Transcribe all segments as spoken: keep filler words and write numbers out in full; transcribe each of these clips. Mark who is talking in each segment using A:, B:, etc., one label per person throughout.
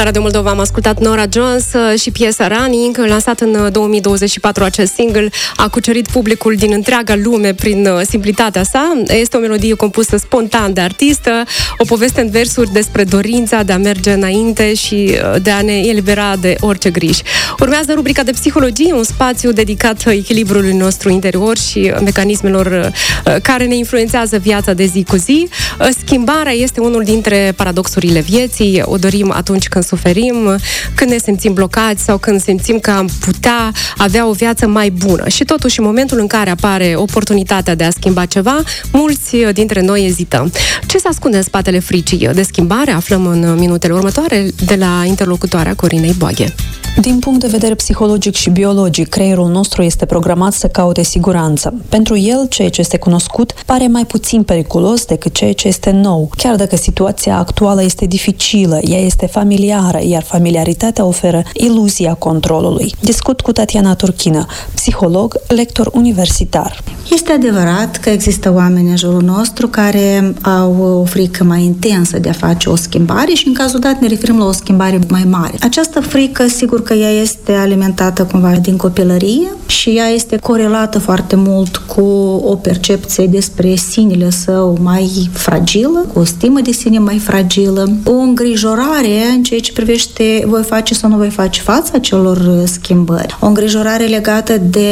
A: Radio Moldova am ascultat Norah Jones și piesa Running. Lansat în două mii douăzeci și patru, acest single a cucerit publicul din întreaga lume prin simplitatea sa. Este o melodie compusă spontan de artistă, o poveste în versuri despre dorința de a merge înainte și de a ne elibera de orice griji. Urmează rubrica de psihologie, un spațiu dedicat echilibrului nostru interior și mecanismelor care ne influențează viața de zi cu zi. Schimbarea este unul dintre paradoxurile vieții. O dorim atunci când suferim, când ne simțim blocați sau când simțim că am putea avea o viață mai bună. Și totuși, în momentul în care apare oportunitatea de a schimba ceva, mulți dintre noi ezităm. Ce se ascunde în spatele fricii de schimbare? Aflăm în minutele următoare de la interlocutoarea Corinei Boaghe.
B: Din punct de vedere psihologic și biologic, creierul nostru este programat să caute siguranță. Pentru el, ceea ce este cunoscut pare mai puțin periculos decât ceea ce este nou. Chiar dacă situația actuală este dificilă, ea este familiară, iar familiaritatea oferă iluzia controlului. Discut cu Tatiana Turchină, psiholog, lector universitar.
C: Este adevărat că există oameni în jurul nostru care au o frică mai intensă de a face o schimbare și în cazul dat ne referim la o schimbare mai mare. Această frică, sigur că ea este alimentată cumva din copilărie și ea este corelată foarte mult cu o percepție despre sinele său mai fragilă, cu o stimă de sine mai fragilă, o îngrijorare în ceea ce privește voi face sau nu voi face față acelor schimbări, o îngrijorare legată de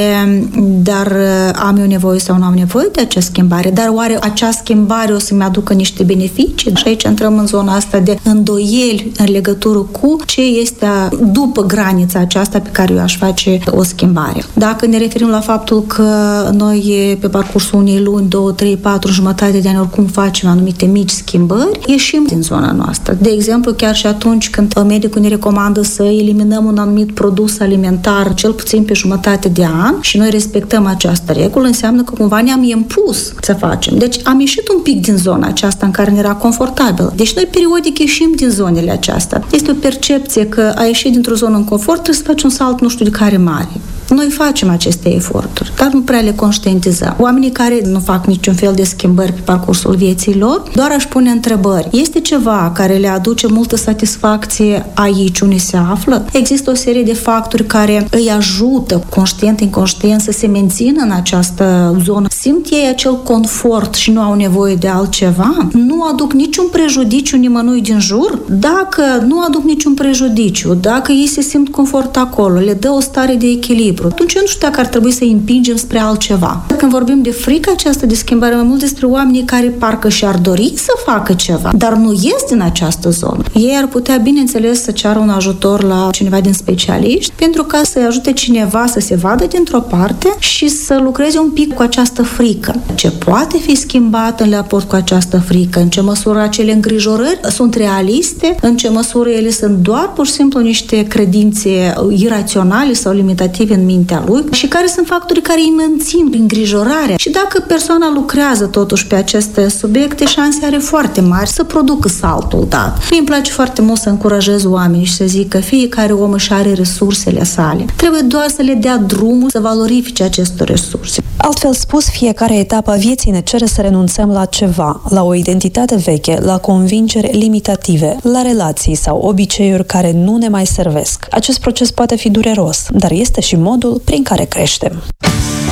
C: dar am eu nevoie sau nu am nevoie de acea schimbare, dar oare acea schimbare o să-mi aducă niște beneficii? Și aici intrăm în zona asta de îndoieli în legătură cu ce este după granița aceasta pe care eu aș face o schimbare. Dacă ne referim la faptul că noi pe parcursul unei luni, două, trei, patru, jumătate de ani oricum facem anumite mici schimbări, ieșim din zona noastră. De exemplu, chiar și atunci când medicul ne recomandă să eliminăm un anumit produs alimentar cel puțin pe jumătate de an și noi respectăm această regulă, înseamnă că cumva ne-am impus să facem. Deci am ieșit un pic din zona aceasta în care ne era confortabil. Deci noi periodic ieșim din zonele acestea. Este o percepție că a ieși dintr-o zonă în confort trebuie să faci un salt nu știu de care mare. Noi facem aceste eforturi, dar nu prea le conștientizăm. Oamenii care nu fac niciun fel de schimbări pe parcursul vieții lor, doar aș pune întrebări. Este ceva care le aduce multă satisfacție aici unde se află? Există o serie de factori care îi ajută, conștient, inconștient, să se mențină în această zonă. Simt ei acel confort și nu au nevoie de altceva? Nu aduc niciun prejudiciu nimănui din jur? Dacă nu aduc niciun prejudiciu, dacă ei se simt confort acolo, le dă o stare de echilibru, atunci eu nu știu dacă ar trebui să îi împingem spre altceva. Când vorbim de frică aceasta de schimbare, mai mult despre oamenii care parcă și-ar dori să facă ceva, dar nu ies din această zonă. Ei ar putea, bineînțeles, să ceară un ajutor la cineva din specialiști, pentru ca să-i ajute cineva să se vadă dintr-o parte și să lucreze un pic cu această frică. Ce poate fi schimbat în raport cu această frică? În ce măsură acele îngrijorări sunt realiste? În ce măsură ele sunt doar pur și simplu niște credințe iraționale sau limitative în mintea lui și care sunt factorii care îi mențin îngrijorarea. Și dacă persoana lucrează totuși pe aceste subiecte, șanse are foarte mari să producă saltul dat. Mie îmi place foarte mult să încurajez oamenii și să zic că fiecare om își are resursele sale. Trebuie doar să le dea drumul să valorifice aceste resurse.
B: Altfel spus, fiecare etapă a vieții ne cere să renunțăm la ceva, la o identitate veche, la convingeri limitative, la relații sau obiceiuri care nu ne mai servesc. Acest proces poate fi dureros, dar este și modul prin care creștem.